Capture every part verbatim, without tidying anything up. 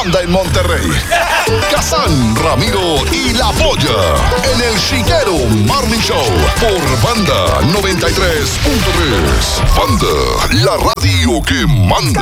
manda en Monterrey. Kazán, Ramiro y La Polla en el Chiquero Morning Show por Banda noventa y tres punto tres. Banda, la radio que manda.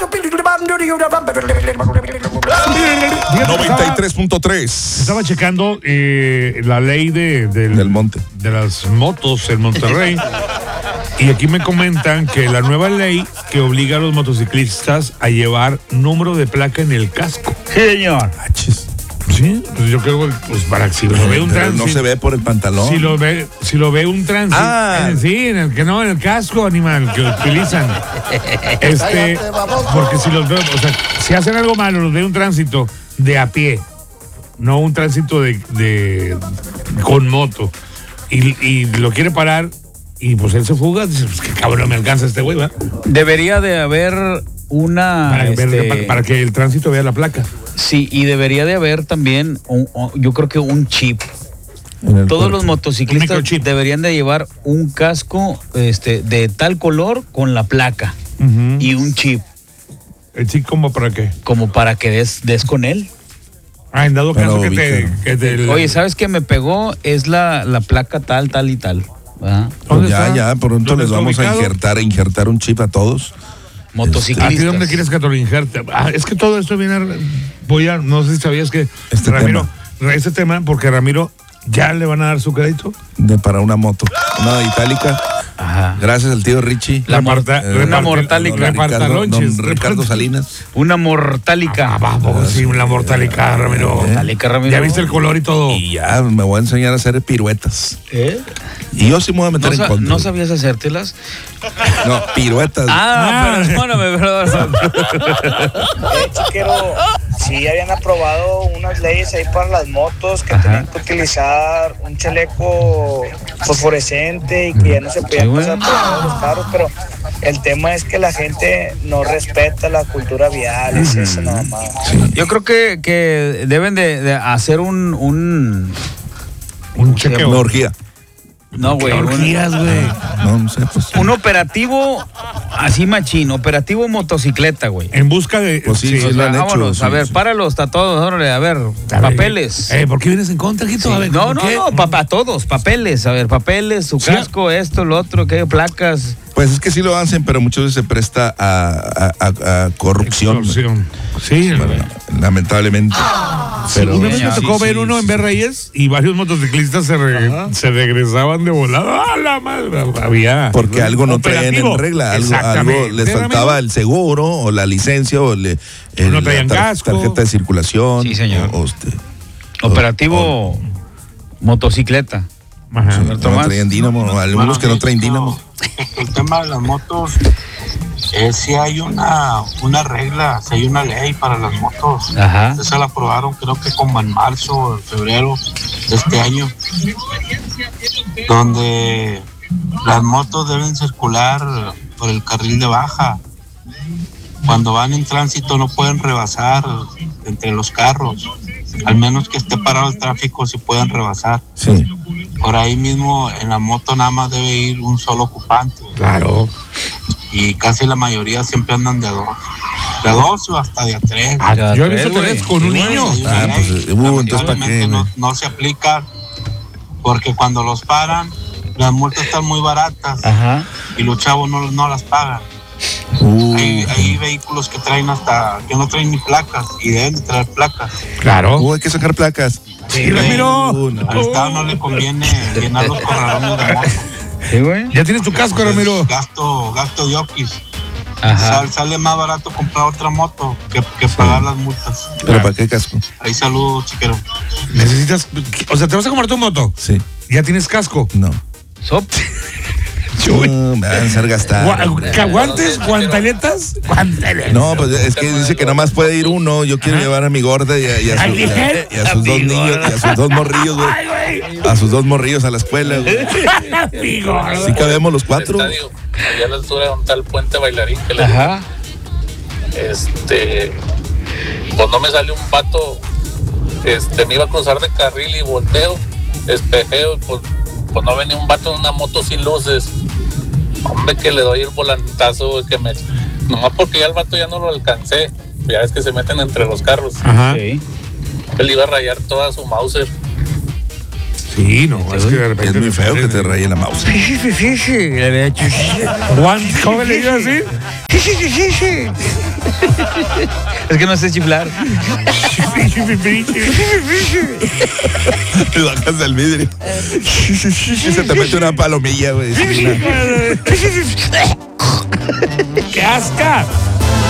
noventa y tres punto tres. Estaba checando eh, la ley de, del, del monte de las motos en Monterrey. Y aquí me comentan que la nueva ley que obliga a los motociclistas a llevar número de placa en el casco. Sí, señor. Achis. Sí, pues yo creo que pues para que si lo ve un tránsito. No se ve por el pantalón. Si lo ve, si lo ve un tránsito. Ah. En, sí, en el que no, en el casco, animal, que utilizan. Este, porque si los veo, o sea, si hacen algo malo, los ve un tránsito de a pie, no un tránsito de, de con moto. Y, y lo quiere parar. Y pues él se fuga, dice, pues qué cabrón me alcanza este güey, ¿verdad? Debería de haber una... Para, este, ver, para, para que el tránsito vea la placa. Sí, y debería de haber también, un, un, yo creo que un chip. En el Todos cuerpo. los motociclistas deberían de llevar un casco este, de tal color con la placa Uh-huh. y un chip, ¿El chip como para qué? como para que des, des con él. Ah, en dado Pero caso que te, ubica. que te... Oye, ¿sabes qué me pegó? Es la, la placa tal, tal y tal. ¿verdad? ¿Dónde Pues ya, está? ya, pronto ¿Dónde les está vamos a ubicado? injertar, injertar un chip a todos. ¿A Motociclistas. ti dónde quieres que te lo injerte? Ah, es que todo esto viene a... Voy a... No sé si sabías que... Este Ramiro... Este tema, porque Ramiro ya le van a dar su crédito. De, para una moto. Una itálica. Ajá. Gracias al tío Richie. La Reparta- mor- una reparte- mortálica. Don Ricardo, repartalonches. don Ricardo Salinas. Una mortálica. Ah, vamos, sí, una mortálica, Ramiro. Mortálica, Ramiro. Ya viste el color y todo. Y ya me voy a enseñar a hacer piruetas. ¿Eh? Y yo sí me voy a meter ¿No, en sa- contra. ¿No sabías hacértelas? No, piruetas. Ah, Ah. perdóname, perdón. Eh, chiquero, sí habían aprobado unas leyes ahí para las motos que Ajá. tenían que utilizar un chaleco fosforescente y que ya no se podían Sí, güey. pasar por lado de los carros, pero el tema es que la gente no respeta la cultura vial, es eso nada más. Yo creo que, que deben de, de hacer un... un Un chequeo. Una orgía. no, güey. ¿Qué Un, orgías, güey? No, no sé, pues. un operativo así machín, operativo motocicleta, güey. En busca de... Pues sí, sí, O lo sea, han hecho. vámonos, sí, a ver, sí. páralos, está todos, órale, a ver, A ver, papeles. Eh, ¿por qué vienes en contra, Quito? Sí. A ver, No, ¿por no, qué? no, para todos, papeles, a ver, papeles, su Sí. casco, esto, lo otro, qué placas. Pues es que sí lo hacen, pero muchas veces se presta a, a, a- a corrupción. Extorsión. Sí, Bueno, lamentablemente. Pero una vez me sí, tocó sí, ver sí, uno sí, en B. Reyes y varios motociclistas se, re- se regresaban de volada. ¡Ah, la madre! Había. porque algo no traían Operativo. en regla, algo, Exactamente. algo les Ramiro. faltaba el seguro o la licencia o le, el- No traían la tar- casco. tarjeta de circulación. Sí, señor. O, o este, Operativo motocicleta. Ajá. sí, no Tomás. traían dínamo, algunos que no traen dínamo. El tema de las motos es si hay una, una regla, si hay una ley para las motos. Ajá. Esa la aprobaron creo que como en marzo o en febrero de este año, donde las motos deben circular por el carril de baja. Cuando van en tránsito no pueden rebasar entre los carros, al menos que esté parado el tráfico si pueden rebasar. Sí. Por ahí mismo en la moto nada más debe ir un solo ocupante. Claro. Y casi la mayoría siempre andan de a dos. De a dos o hasta de a tres. Ah, Ya yo he tres, visto güey. tres con un Sí, niño. güey, Ah, sí, pues, sí. uh, entonces, ¿para qué, Lamentablemente no, güey? no se aplica porque cuando los paran, las multas están muy baratas Ajá. y los chavos no, no las pagan. Uh, Hay, hay vehículos que traen hasta, que no traen ni placas y deben de traer placas. Claro. uh, hay que sacar placas. Sí, Ramiro. Uh, no. Al Estado no le conviene llenar los corralones de moto. Sí, güey. Ya tienes tu casco, Ramiro. Gasto, gasto de okis. Ajá. Sal- sale más barato comprar otra moto que, que pagar las multas. ¿Pero para qué casco? Ahí saludos, chiquero. Necesitas. O sea, te vas a comprar tu moto. Sí. Ya tienes casco. No. Sop. No, me van a hacer gastar. hombre. Gua- ¿Guantes? ¿Guantaletas? Guantaletas. No, pues es que dice que nada más puede ir uno. Yo quiero llevar a mi gorda y a, y a su- Ay, y a- y a sus dos niños, y a sus dos morrillos, güey. A sus dos morrillos a la escuela, güey. Amigo. Sí cabemos los cuatro. Estadio, allá a la altura de un tal puente bailarín que le Ajá. este pues no me sale un vato, este me iba a cruzar de carril y volteo, espejeo y pues, pues no venía un vato en una moto sin luces. Hombre, que le doy el volantazo, güey, que me nomás porque ya el vato ya no lo alcancé, ya ves que se meten entre los carros. Ajá. Sí. Él iba a rayar toda su Mauser. Sí, no, es que de repente. Es muy feo que te raye la mouse. Sí, sí, sí, sí, sí. Le había dicho, sí, sí. Juan, ¿cómo le iba a decir? Sí, sí, sí, sí, sí. Es que no sé chiflar. Le bajas el vidrio. Se te mete una palomilla, güey. ¡Qué asca!